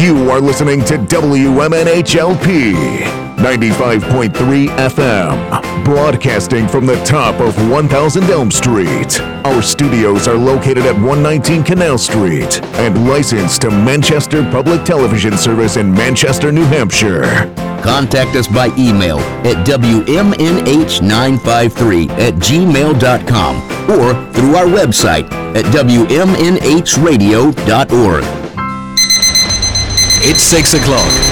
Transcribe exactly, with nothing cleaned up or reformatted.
You are listening to W M N H L P ninety-five point three F M, broadcasting from the top of one thousand Elm Street. Our studios are located at one nineteen Canal Street and licensed to Manchester Public Television Service in Manchester, New Hampshire. Contact us by email at W M N H nine five three at gmail dot com or through our website at W M N H radio dot org. It's six o'clock.